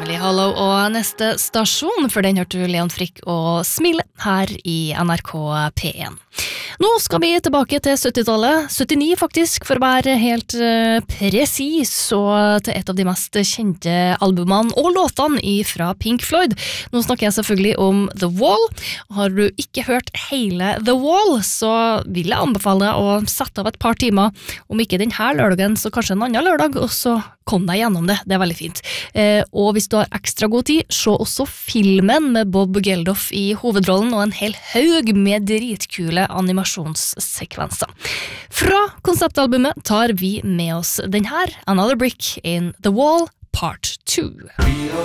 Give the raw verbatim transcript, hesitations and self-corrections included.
Halli hallo og neste stasjon, for den hørte du Leon Frick og Smile her i N R K P en. Nå skal vi tilbake til syttitallet, syttini faktisk, for å være helt uh, presis, og til et av de mest kjente albumene og låtene fra Pink Floyd. Nå snakker jeg selvfølgelig om The Wall. Har du ikke hørt hele The Wall, så vil jeg anbefale deg å sette av et par timer, om ikke denne lørdagen, så kanskje en annen lørdag, og så kom deg gjennom det, det er veldig fint. Eh, og hvis du har ekstra god tid, se også filmen med Bob Geldof i hovedrollen og en hel haug med dritkule animasjonssekvenser. Fra konseptalbumet tar vi med oss den her, Another Brick in the Wall, part two.